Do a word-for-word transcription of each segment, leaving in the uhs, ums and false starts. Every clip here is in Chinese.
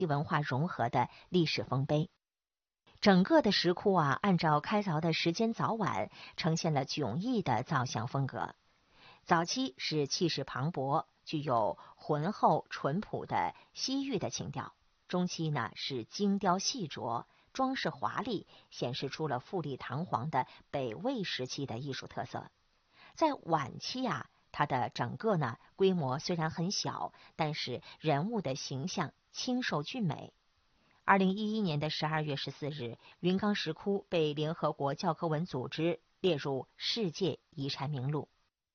文化融合的历史丰碑。整个的石窟啊，按照开凿的时间早晚，呈现了迥异的造像风格。早期是气势磅礴，具有浑厚淳朴的西域的情调；中期呢是精雕细琢，装饰华丽，显示出了富丽堂皇的北魏时期的艺术特色。在晚期啊，它的整个呢规模虽然很小，但是人物的形象清瘦俊美。二零一一年的十二月十四日，云冈石窟被联合国教科文组织列入世界遗产名录。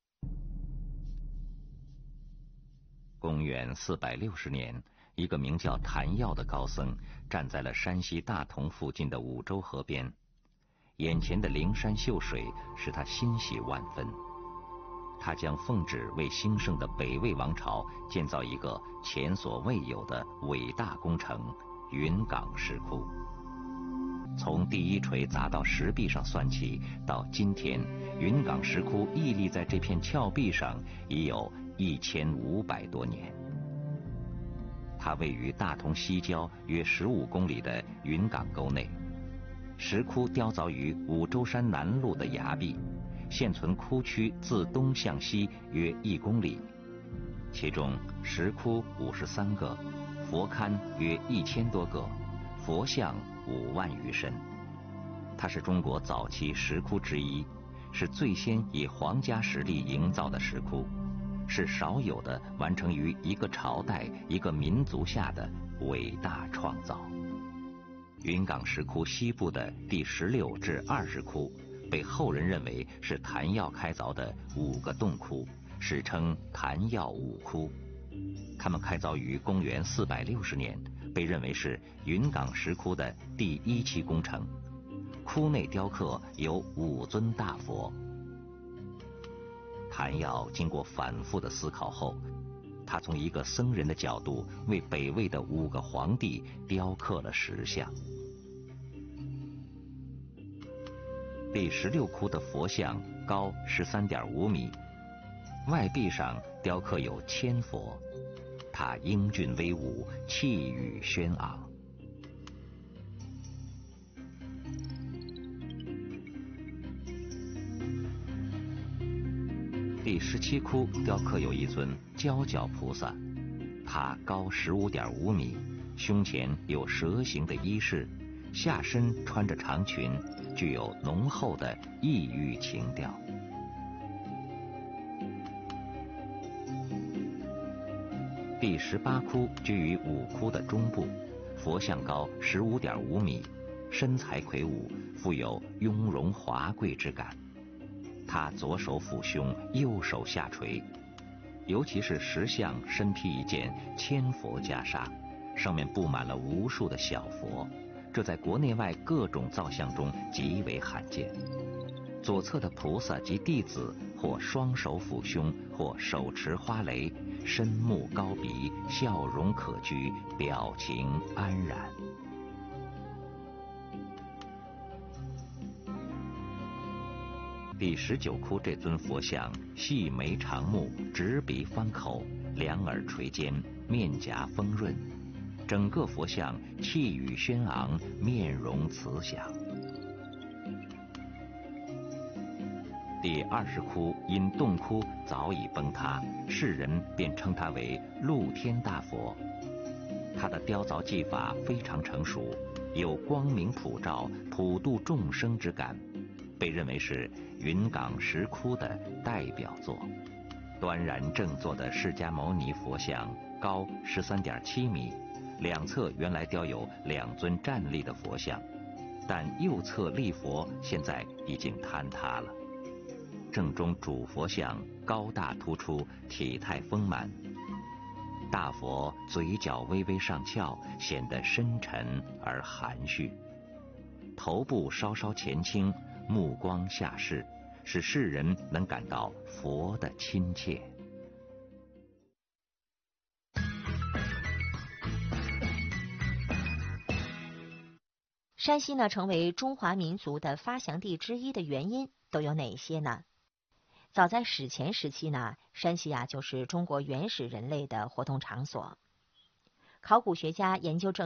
公元四百六十年，一个名叫谭耀的高僧站在了山西大同附近的五洲河边，眼前的灵山秀水使他欣喜万分。他将奉旨为兴盛的北魏王朝建造一个前所未有的伟大工程——云冈石窟。从第一锤砸到石壁上算起，到今天，云冈石窟屹立在这片峭壁上已有一千五百多年。它位于大同西郊约十五公里的云冈沟内，石窟雕凿于五洲山南麓的崖壁，现存窟区自东向西约一公里，其中石窟五十三个，佛龛约一千多个，佛像五万余身。它是中国早期石窟之一，是最先以皇家实力营造的石窟，是少有的完成于一个朝代、一个民族下的伟大创造。云冈石窟西部的第十六至二十窟，被后人认为是谭耀开凿的五个洞窟，史称谭耀五窟。它们开凿于公元四百六十年，被认为是云冈石窟的第一期工程。窟内雕刻有五尊大佛。谭耀经过反复的思考后，他从一个僧人的角度为北魏的五个皇帝雕刻了石像。第十六窟的佛像高十三点五米，外壁上雕刻有千佛，他英俊威武，气宇轩昂。第十七窟雕刻有一尊焦角菩萨，他高十五点五米，胸前有蛇形的衣饰，下身穿着长裙，具有浓厚的异域情调。第十八窟居于五窟的中部，佛像高十五点五米，身材魁梧，富有雍容华贵之感。他左手抚胸，右手下垂，尤其是石像身披一件千佛袈裟，上面布满了无数的小佛，这在国内外各种造像中极为罕见。左侧的菩萨及弟子或双手抚胸，或手持花蕾，深目高鼻，笑容可掬，表情安然。第十九窟这尊佛像细眉长目，直鼻方口，两耳垂肩，面颊丰润，整个佛像气宇轩昂，面容慈祥。第二十窟因洞窟早已崩塌，世人便称它为露天大佛。它的雕凿技法非常成熟，有光明普照、普度众生之感，被认为是云冈石窟的代表作。端然正坐的释迦牟尼佛像高十三点七米，两侧原来雕有两尊站立的佛像，但右侧立佛现在已经坍塌了。正中主佛像高大突出，体态丰满，大佛嘴角微微上翘，显得深沉而含蓄，头部稍稍前倾，目光下视，使世人能感到佛的亲切。 山西呢，成为中华民族的发祥地之一的原因都有哪些呢？早在史前时期呢，山西啊就是中国原始人类的活动场所。 考古学家研究证